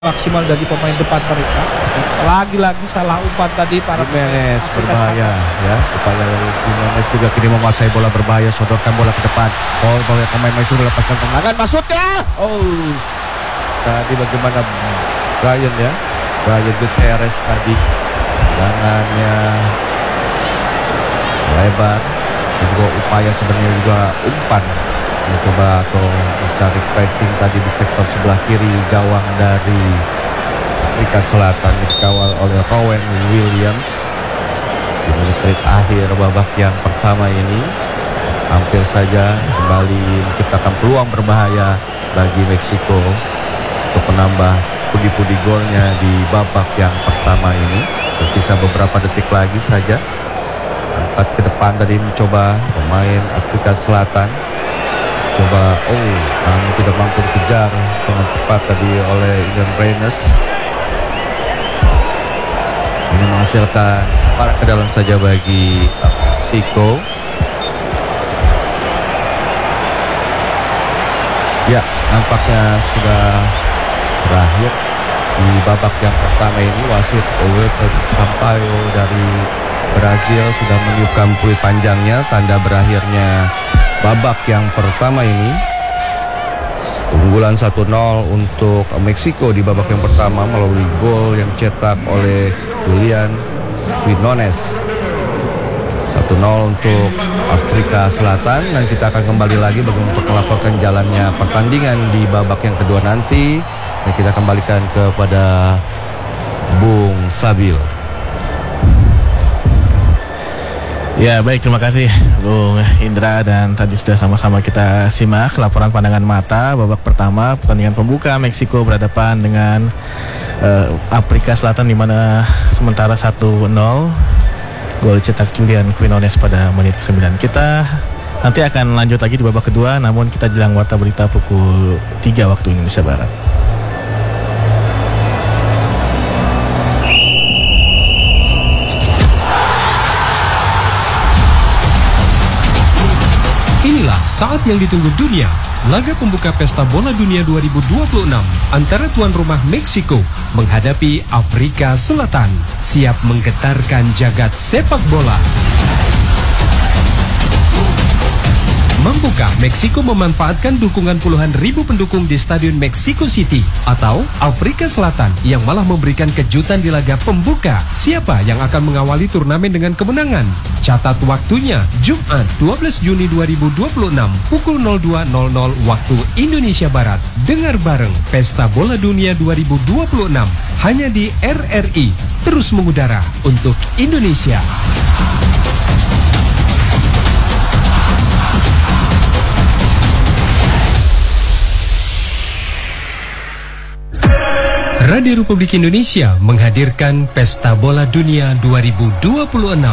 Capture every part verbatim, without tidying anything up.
maksimal dari pemain depan mereka. Lagi-lagi salah umpan tadi para Jimenez berbahaya ya. Upaya Jimenez juga kini menguasai bola berbahaya, sodorkan bola ke depan. Oh, oleh pemain Malaysia melepaskan tendangan, masuknya. Oh, tadi bagaimana Brian ya, Brian Gutierrez tadi tendangannya lebar. Dan juga upaya sebenarnya juga umpan mencoba atau mencari pressing tadi di sektor sebelah kiri gawang dari Afrika Selatan dikawal oleh Rowan Williams. Di menit-menit akhir babak yang pertama ini hampir saja kembali menciptakan peluang berbahaya bagi Meksiko untuk menambah pundi-pundi golnya di babak yang pertama ini. Tersisa beberapa detik lagi saja. Angkat ke depan tadi mencoba pemain Afrika Selatan. Coba, oh, namun tidak mampu dikejar dengan cepat tadi oleh Ian Reines. Ini menghasilkan parah ke dalam saja bagi Meksiko. Ya, nampaknya sudah berakhir di babak yang pertama ini. Wasit Wilton Sampaio dari Brazil sudah meniupkan peluit panjangnya, tanda berakhirnya babak yang pertama ini. Unggulan satu nol untuk Meksiko di babak yang pertama melalui gol yang cetak oleh Julian Quinones. satu nol untuk Afrika Selatan. Dan kita akan kembali lagi bagaimana untuk melaporkan jalannya pertandingan di babak yang kedua nanti. Dan kita kembalikan kepada Bung Sabil. Ya, baik, terima kasih Bung Indra, dan tadi sudah sama-sama kita simak laporan pandangan mata babak pertama pertandingan pembuka Meksiko berhadapan dengan uh, Afrika Selatan, di mana sementara satu nol gol cetak Julian Quinones pada menit sembilan. Kita nanti akan lanjut lagi di babak kedua, namun kita jelang warta berita pukul tiga waktu Indonesia Barat. Inilah saat yang ditunggu dunia. Laga pembuka Pesta Bola Dunia dua ribu dua puluh enam antara tuan rumah Meksiko menghadapi Afrika Selatan, siap menggetarkan jagat sepak bola. Mampukah Meksiko memanfaatkan dukungan puluhan ribu pendukung di Stadion Mexico City? Atau Afrika Selatan yang malah memberikan kejutan di laga pembuka? Siapa yang akan mengawali turnamen dengan kemenangan? Catat waktunya, Jumat dua belas Juni dua ribu dua puluh enam pukul nol dua nol nol waktu Indonesia Barat. Dengar bareng Pesta Bola Dunia dua ribu dua puluh enam hanya di R R I, terus mengudara untuk Indonesia. Radio Republik Indonesia menghadirkan Pesta Bola Dunia dua ribu dua puluh enam.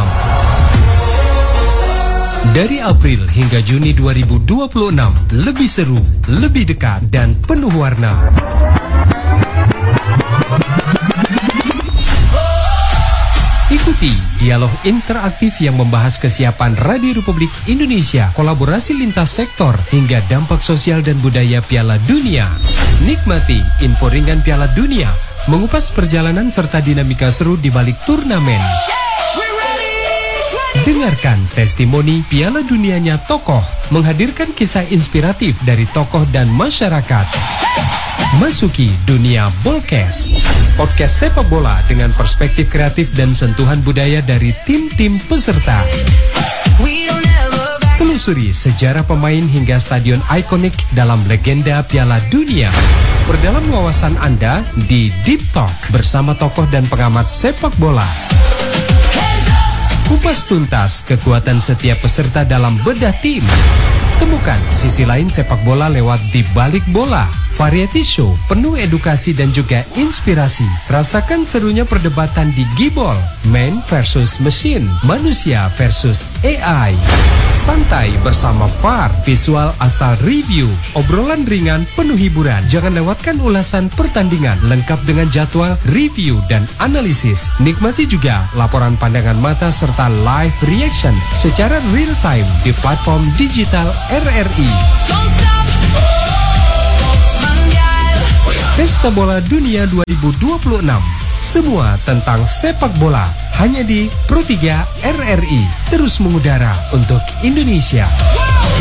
Dari April hingga Juni dua ribu dua puluh enam, lebih seru, lebih dekat, dan penuh warna. Ikuti dialog interaktif yang membahas kesiapan Radio Republik Indonesia, kolaborasi lintas sektor, hingga dampak sosial dan budaya Piala Dunia. Nikmati info ringan Piala Dunia, mengupas perjalanan serta dinamika seru di balik turnamen. Dengarkan testimoni Piala Dunianya tokoh, menghadirkan kisah inspiratif dari tokoh dan masyarakat. Masuki dunia Bolkes, podcast sepak bola dengan perspektif kreatif dan sentuhan budaya dari tim-tim peserta. Telusuri sejarah pemain hingga stadion ikonik dalam legenda Piala Dunia. Perdalam wawasan Anda di Deep Talk bersama tokoh dan pengamat sepak bola. Kupas tuntas kekuatan setiap peserta dalam bedah tim. Temukan sisi lain sepak bola lewat Di Balik Bola, variety show penuh edukasi dan juga inspirasi. Rasakan serunya perdebatan di Gibol, man versus machine, manusia versus A I. Santai bersama V A R, visual asal review, obrolan ringan penuh hiburan. Jangan lewatkan ulasan pertandingan lengkap dengan jadwal, review, dan analisis. Nikmati juga laporan pandangan mata serta live reaction secara real time di platform digital R R I. Pesta Bola Dunia dua ribu dua puluh enam. Semua tentang sepak bola hanya di Pro tiga R R I, terus mengudara untuk Indonesia.